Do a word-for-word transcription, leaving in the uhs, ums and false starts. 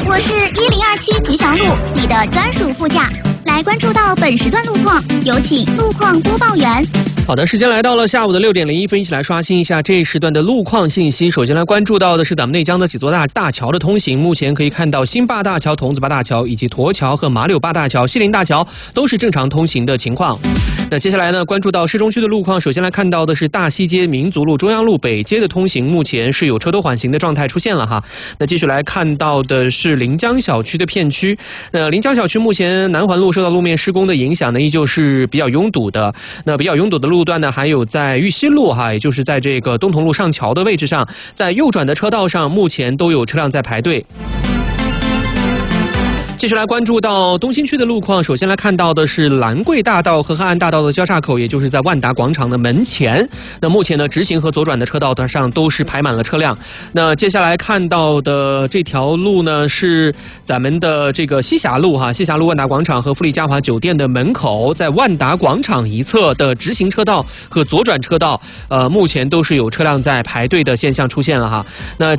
我是一零二七吉祥路，你的专属副驾。来关注到本时段路况，有请路况播报员。 好的，时间来到了下午的六点零一分，一起来刷新一下这一时段的路况信息。首先来关注到的是咱们内江的几座大大桥的通行，目前可以看到新坝大桥、桐子坝大桥以及沱桥和马柳坝大桥、西林大桥都是正常通行的情况。那接下来呢，关注到市中区的路况，首先来看到的是大西街、民族路、中央路北街的通行，目前是有车多缓行的状态出现了哈。那继续来看到的是临江小区的片区，那临江小区目前南环路受到路面施工的影响呢，依旧是比较拥堵的。那比较拥堵的路段呢，还有在玉溪路哈，也就是在这个东同路上桥的位置上，在右转的车道上，目前都有车辆在排队。继续来关注到东新区的路况，首先来看到的是兰桂大道和汉安大道的交叉口，也就是在万达广场的门前。那目前呢，直行和左转的车道上都是排满了车辆。那接下来看到的这条路呢，是咱们的这个西峡路哈，西峡路万达广场和富丽嘉华酒店的门口，在万达广场一侧的直行车道和左转车道，呃，目前都是有车辆在排队的现象出现了哈。那